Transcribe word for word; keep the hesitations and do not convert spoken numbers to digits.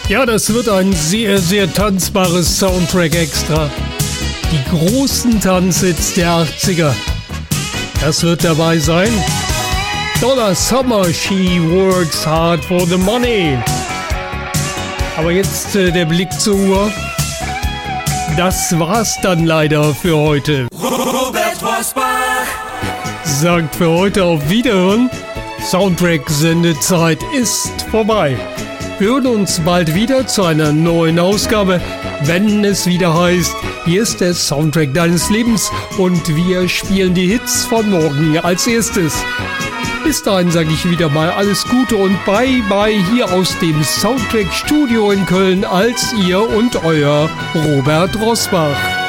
Ja, das wird ein sehr, sehr tanzbares Soundtrack extra. Die großen Tanzhits der achtziger. Das wird dabei sein. Donna Summer, She Works Hard for the Money. Aber jetzt äh, der Blick zur Uhr. Das war's dann leider für heute. Robert Rosbach Sagt für heute auf Wiederhören. Soundtrack-Sendezeit ist vorbei. Wir hören uns bald wieder zu einer neuen Ausgabe, wenn es wieder heißt, hier ist der Soundtrack deines Lebens und wir spielen die Hits von morgen als erstes. Bis dahin sage ich wieder mal alles Gute und bye bye hier aus dem Soundtrack Studio in Köln als ihr und euer Robert Rosbach.